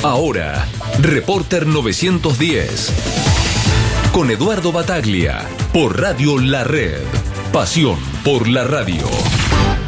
Ahora, Reporter 910. Con Eduardo Bataglia, por Radio La Red. Pasión por la radio.